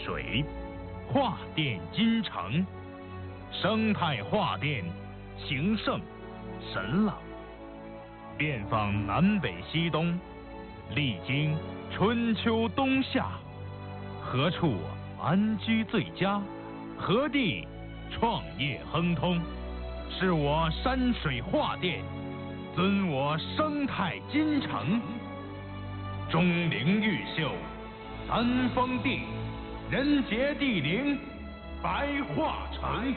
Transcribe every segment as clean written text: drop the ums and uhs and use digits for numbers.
水，化电金城，生态化电，情圣神朗，遍访南北西东，历经春秋冬夏，何处安居最佳？何地创业亨通？是我山水化电，尊我生态金城。钟灵毓秀，三丰地，人杰地灵，白化城。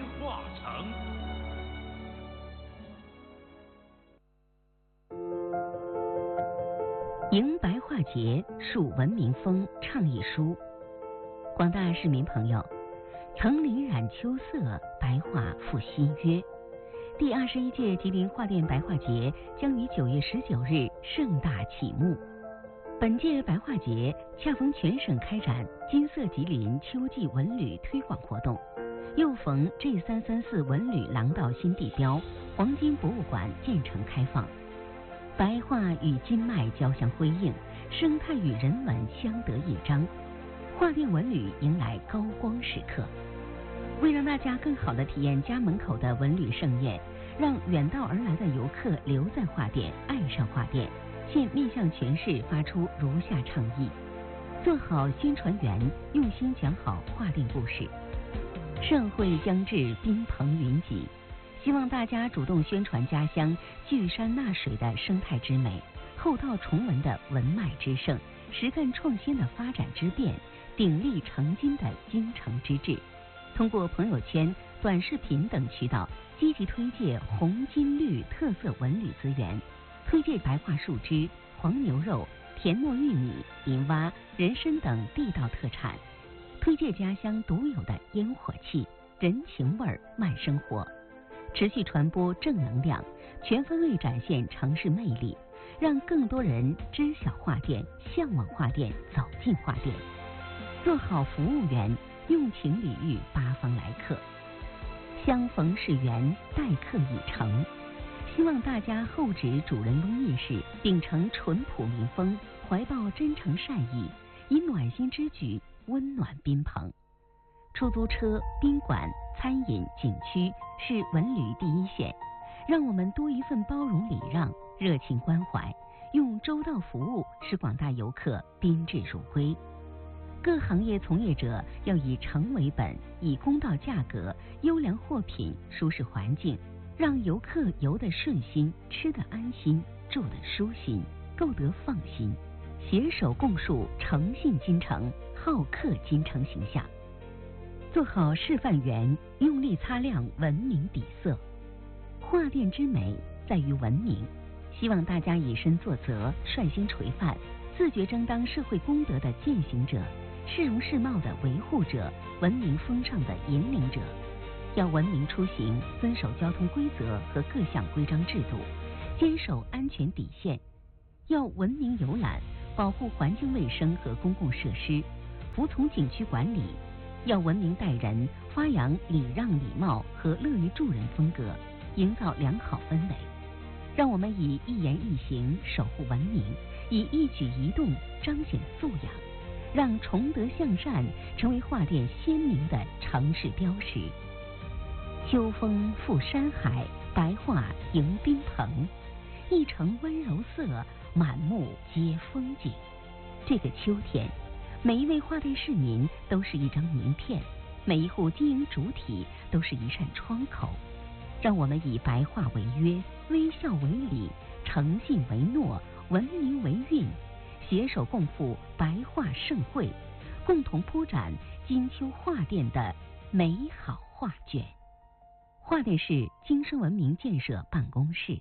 迎白化节，树文明风倡议书。广大市民朋友，层林染秋色，白化复新约。第21届吉林化电白化节将于9月19日盛大启幕。本届白化节恰逢全省开展金色吉林秋季文旅推广活动，又逢 G334 文旅廊道新地标黄金博物馆建成开放，白化与金脉交相辉映，生态与人文相得益彰，化电文旅迎来高光时刻。为让大家更好地体验家门口的文旅盛宴，让远道而来的游客留在化电，爱上化电，现面向全市发出如下倡议：做好宣传员，用心讲好化电故事。盛会将至，宾朋云集，希望大家主动宣传家乡聚山纳水的生态之美，厚道崇文的文脉之盛，实干创新的发展之变，鼎力成金的精诚之志。通过朋友圈、短视频等渠道，积极推介红金绿特色文旅资源，推介白化树枝、黄牛肉、田糯玉米、银蛙、人参等地道特产，推介家乡独有的烟火气、人情味儿、慢生活，持续传播正能量，全方位展现城市魅力，让更多人知晓化电、向往化电、走进化电。做好服务员，用情礼遇八方来客，相逢是缘，待客已成。希望大家厚植主人翁意识，秉承淳朴民风，怀抱真诚善意，以暖心之举温暖宾朋。出租车、宾馆、餐饮、景区是文旅第一线，让我们多一份包容礼让、热情关怀，用周到服务使广大游客宾至如归。各行业从业者要以诚为本，以公道价格、优良货品、舒适环境，让游客游得顺心，吃得安心，住得舒心，购得放心，携手共树诚信金城、好客金城形象。做好示范员，用力擦亮文明底色。化电之美在于文明，希望大家以身作则，率先垂范，自觉争当社会公德的践行者，市容市貌的维护者，文明风尚的引领者。要文明出行，遵守交通规则和各项规章制度，坚守安全底线。要文明游览，保护环境卫生和公共设施，服从景区管理。要文明待人，发扬礼让礼貌和乐于助人风格，营造良好氛围。让我们以一言一行守护文明，以一举一动彰显素养，让崇德向善成为化电鲜明的城市标识。秋风赴山海，白化迎宾朋，一城温柔色，满目皆风景。这个秋天，每一位化电市民都是一张名片，每一户经营主体都是一扇窗口。让我们以白化为约，微笑为礼，诚信为诺，文明为运，携手共赴白化盛会，共同铺展金秋化电的美好画卷。化电市精深文明建设办公室。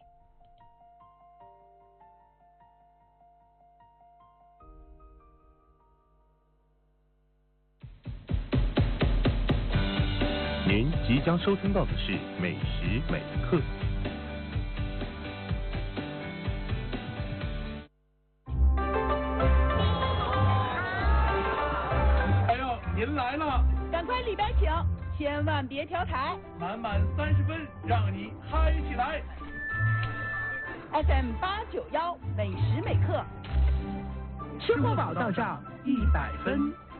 您即将收听到的是美食美课。 哎呦，您来了！ 赶快里边请，千万别调台。 满满30分，让你嗨起来。 FM 891美食美课， 吃喝饱到账100分。